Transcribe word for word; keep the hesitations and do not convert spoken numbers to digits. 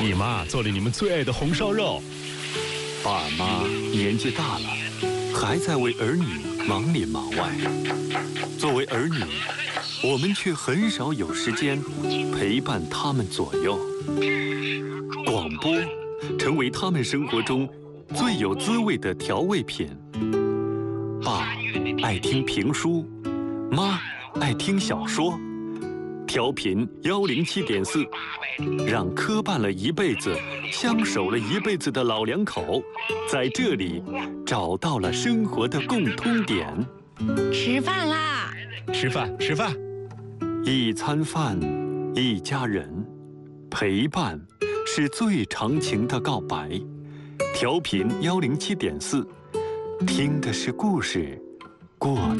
你妈做了你们最爱的红烧肉。 爸妈年纪大了，还在为儿女忙里忙外。作为儿女，我们却很少有时间陪伴他们左右。广播成为他们生活中最有滋味的调味品。爸爱听评书，妈爱听小说。调频幺零七点四，让磕绊了一辈子、相守了一辈子的老两口，在这里找到了生活的共通点。 吃饭啦！ 吃饭，吃饭。 一餐饭，一家人，陪伴是最长情的告白。调频幺零七点四，听的是故事，过